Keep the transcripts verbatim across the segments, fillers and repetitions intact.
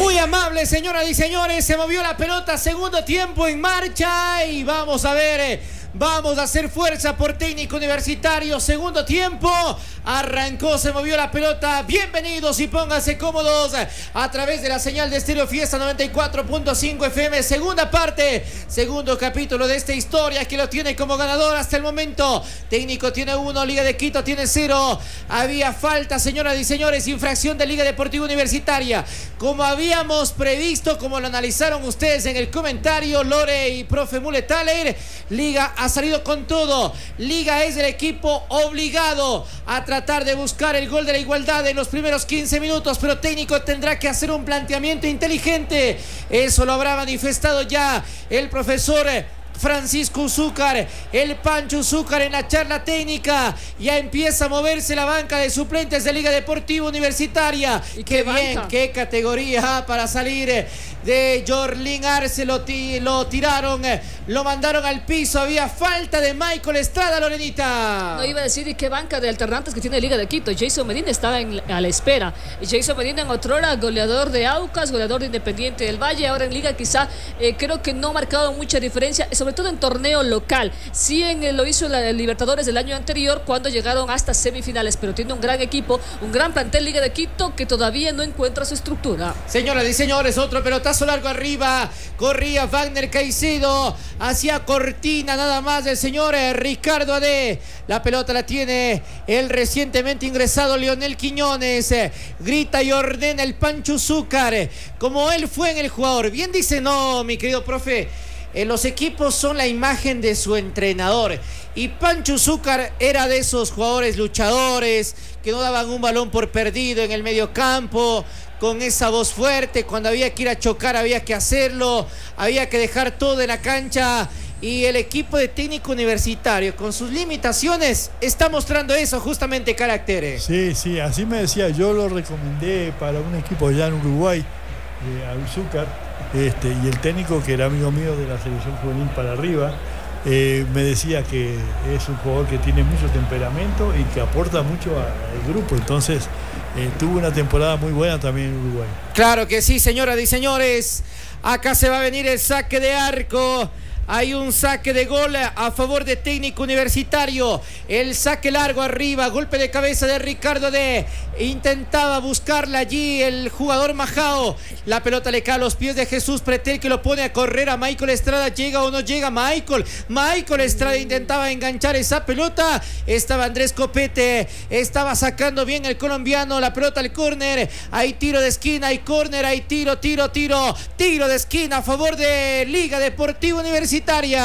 Muy amable, señoras y señores, se movió la pelota, segundo tiempo en marcha y vamos a ver, eh, vamos a hacer fuerza por Técnico Universitario, segundo tiempo, arrancó, se movió la pelota, bienvenidos y pónganse cómodos a través de la señal de Estéreo Fiesta noventa y cuatro punto cinco F M, segunda parte, segundo capítulo de esta historia que lo tiene como ganador hasta el momento. Técnico tiene uno, Liga de Quito tiene cero, había falta, señoras y señores, infracción de Liga Deportiva Universitaria, como habíamos previsto, como lo analizaron ustedes en el comentario, Lore y profe Muletaler, Liga ha salido con todo, Liga es el equipo obligado a tratar de buscar el gol de la igualdad en los primeros quince minutos, pero Técnico tendrá que hacer un planteamiento inteligente, eso lo habrá manifestado ya el profesor Francisco Uzúcar, el Pancho Uzúcar en la charla técnica. Ya empieza a moverse la banca de suplentes de Liga Deportiva Universitaria. Y qué, qué bien, qué categoría para salir de Jorlin Arce, lo, ti, lo tiraron, lo mandaron al piso, había falta de Michael Estrada, Lorenita. No iba a decir, y qué banca de alternantes que tiene Liga de Quito. Jason Medina estaba en, a la espera. Jason Medina en otrora, goleador de Aucas, goleador de Independiente del Valle, ahora en Liga quizá eh, creo que no ha marcado mucha diferencia, sobre todo en torneo local. Sí, en, lo hizo la Libertadores del año anterior cuando llegaron hasta semifinales, pero tiene un gran equipo, un gran plantel Liga de Quito que todavía no encuentra su estructura. Señoras y señores, otro pelotazo largo arriba, corría Wagner Caicedo, hacia cortina nada más del señor eh, Ricardo Ade, la pelota la tiene el recientemente ingresado Leonel Quiñones, eh, grita y ordena el Pancho Uzúcar, eh, como él fue en el jugador, bien dice, no, mi querido profe, eh, los equipos son la imagen de su entrenador, y Pancho Uzúcar era de esos jugadores luchadores que no daban un balón por perdido en el medio campo, con esa voz fuerte, cuando había que ir a chocar había que hacerlo, había que dejar todo en la cancha, y el equipo de Técnico Universitario con sus limitaciones está mostrando eso, justamente caracteres. Sí, sí, así me decía, yo lo recomendé para un equipo allá en Uruguay, eh, a Uzúcar, este, y el técnico, que era amigo mío de la selección juvenil para arriba, Eh, me decía que es un jugador que tiene mucho temperamento y que aporta mucho al grupo, entonces eh, tuvo una temporada muy buena también en Uruguay. Claro que sí, señoras y señores, acá se va a venir el saque de arco. Hay un saque de gol a favor de Técnico Universitario. El saque largo arriba, golpe de cabeza de Ricardo de intentaba buscarla allí el jugador Majao. La pelota le cae a los pies de Jesús Pretel, que lo pone a correr a Michael Estrada. ¿Llega o no llega Michael? Michael Estrada intentaba enganchar esa pelota. Estaba Andrés Copete, estaba sacando bien el colombiano. La pelota al córner. Hay tiro de esquina, hay córner, hay tiro, tiro, tiro. Tiro de esquina a favor de Liga Deportiva Universitaria.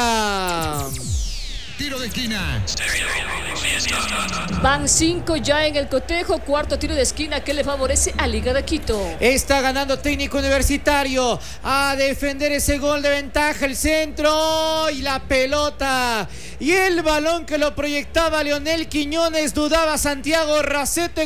Tiro de esquina. Van cinco ya en el cotejo, cuarto tiro de esquina que le favorece a Liga de Quito. Está ganando Técnico Universitario a defender ese gol de ventaja, el centro y la pelota y el balón que lo proyectaba Leonel Quiñones, dudaba Santiago Racete.